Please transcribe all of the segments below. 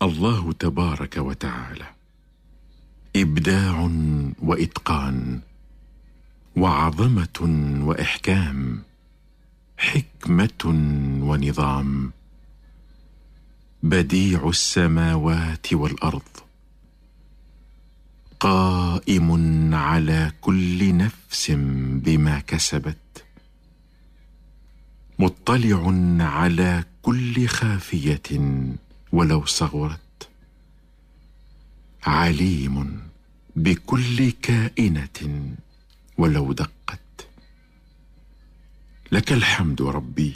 الله تبارك وتعالى إبداع وإتقان، وعظمة وإحكام، حكمة ونظام، بديع السماوات والأرض، قائم على كل نفس بما كسبت، مطلع على كل خافية ولو صغرت، عليم بكل كائنة ولو دقت. لك الحمد ربي،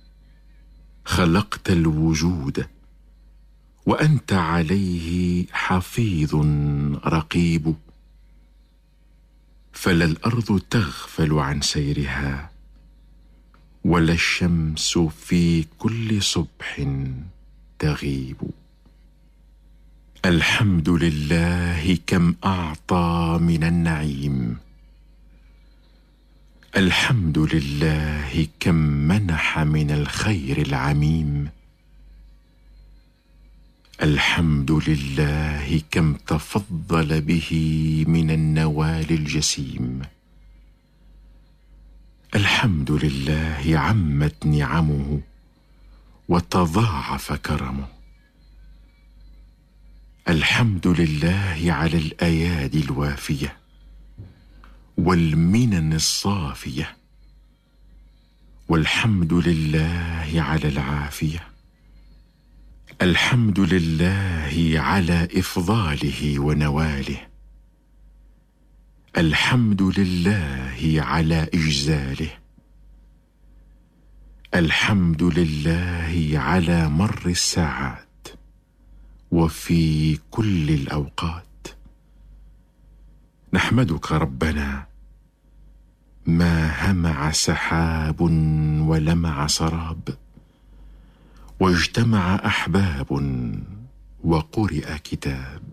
خلقت الوجود وأنت عليه حفيظ رقيب، فلا الأرض تغفل عن سيرها، ولا الشمس في كل صبح تغيب. الحمد لله كم أعطى من النعيم، الحمد لله كم منح من الخير العميم، الحمد لله كم تفضل به من النوال الجسيم، الحمد لله عمت نعمه وتضاعف كرمه، الحمد لله على الأيادي الوافية والمنن الصافية، والحمد لله على العافية، الحمد لله على إفضاله ونواله، الحمد لله على إجزاله، الحمد لله على مر الساعات وفي كل الأوقات. نحمدك ربنا ما همع سحاب ولمع سراب، واجتمع أحباب وقرئ كتاب.